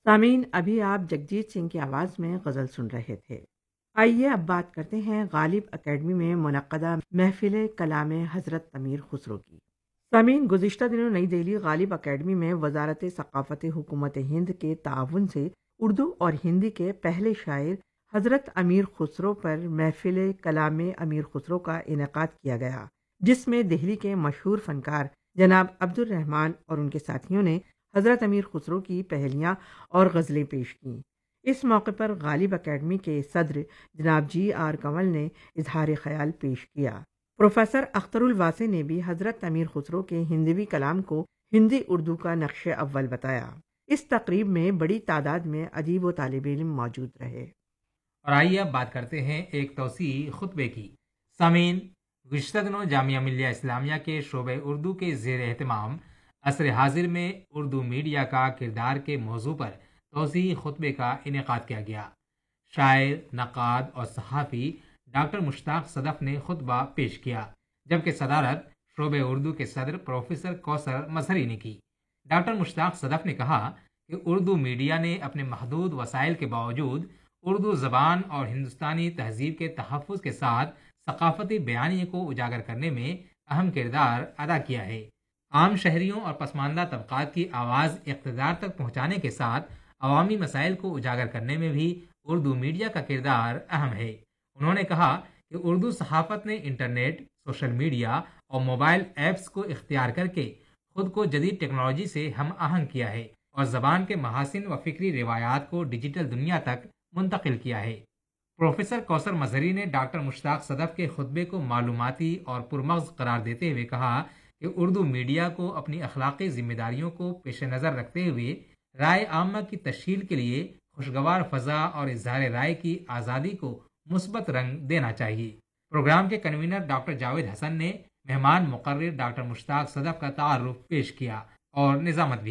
سامعین، ابھی آپ جگجیت سنگھ کی آواز میں غزل سن رہے تھے۔ آئیے اب بات کرتے ہیں غالب اکیڈمی میں منعقدہ محفل کلام حضرت امیر خسرو کی۔ سامعین، گزشتہ دنوں نئی دہلی غالب اکیڈمی میں وزارت ثقافت حکومت ہند کے تعاون سے اردو اور ہندی کے پہلے شاعر حضرت امیر خسرو پر محفل کلام امیر خسرو کا انعقاد کیا گیا، جس میں دہلی کے مشہور فنکار جناب عبد الرحمن اور ان کے ساتھیوں نے حضرت امیر خسرو کی پہلیاں اور غزلیں پیش کیں۔ اس موقع پر غالب اکیڈمی کے صدر جناب جی آر کنول نے اظہار خیال پیش کیا۔ پروفیسر اختر الواسع نے بھی حضرت امیر خسرو کے ہندوی کلام کو ہندی اردو کا نقش اول بتایا۔ اس تقریب میں بڑی تعداد میں ادیب و طالب علم موجود رہے۔ اور آئیے اب بات کرتے ہیں ایک توسیعی خطبے کی۔ سامعین، گزشتہ دنوں جامعہ ملیہ اسلامیہ کے شعبہ اردو کے زیر اہتمام عصر حاضر میں اردو میڈیا کا کردار کے موضوع پر توسیعی خطبے کا انعقاد کیا گیا۔ شاعر، نقاد اور صحافی ڈاکٹر مشتاق صدف نے خطبہ پیش کیا، جبکہ صدارت شعبہ اردو کے صدر پروفیسر کوثر مظہری نے کی۔ ڈاکٹر مشتاق صدف نے کہا کہ اردو میڈیا نے اپنے محدود وسائل کے باوجود اردو زبان اور ہندوستانی تہذیب کے تحفظ کے ساتھ ثقافتی بیانیے کو اجاگر کرنے میں اہم کردار ادا کیا ہے۔ عام شہریوں اور پسماندہ طبقات کی آواز اقتدار تک پہنچانے کے ساتھ عوامی مسائل کو اجاگر کرنے میں بھی اردو میڈیا کا کردار اہم ہے۔ انہوں نے کہا کہ اردو صحافت نے انٹرنیٹ، سوشل میڈیا اور موبائل ایپس کو اختیار کر کے خود کو جدید ٹیکنالوجی سے ہم آہنگ کیا ہے اور زبان کے محاسن و فکری روایات کو ڈیجیٹل دنیا تک منتقل کیا ہے۔ پروفیسر کوثر مظہری نے ڈاکٹر مشتاق صدف کے خطبے کو معلوماتی اور پرمغز قرار دیتے ہوئے کہا کہ اردو میڈیا کو اپنی اخلاقی ذمہ داریوں کو پیش نظر رکھتے ہوئے رائے عامہ کی تشہیر کے لیے خوشگوار فضا اور اظہار رائے کی آزادی کو مثبت رنگ دینا چاہیے۔ پروگرام کے کنوینر ڈاکٹر جاوید حسن نے مہمان مقرر ڈاکٹر مشتاق صدف کا تعارف پیش کیا اور نظامت بھی